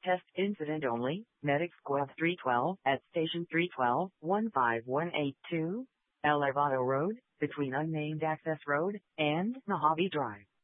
Test incident only, Medic Squad 312 at Station 312, 15182, El Elevado Road, between Unnamed Access Road and Mojave Drive.